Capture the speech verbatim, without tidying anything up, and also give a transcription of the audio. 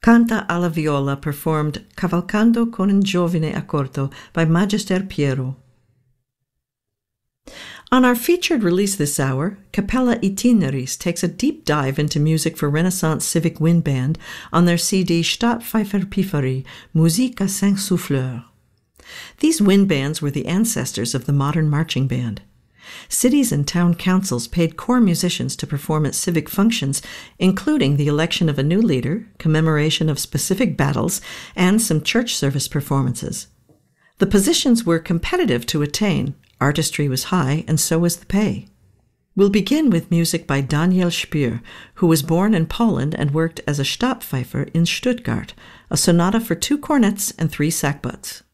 Canta alla viola performed Cavalcando con un giovine accorto by Magister Piero. On our featured release this hour, Capella Itineris takes a deep dive into music for Renaissance Civic Wind Band on their C D Stadtpfeiferpifferie, Musique à cinq souffleurs. These wind bands were the ancestors of the modern marching band. Cities and town councils paid corps musicians to perform at civic functions, including the election of a new leader, commemoration of specific battles, and some church service performances. The positions were competitive to attain, artistry was high, and so was the pay. We'll begin with music by Daniel Spier, who was born in Poland and worked as a Stabpfeifer in Stuttgart, a sonata for two cornets and three sackbuts.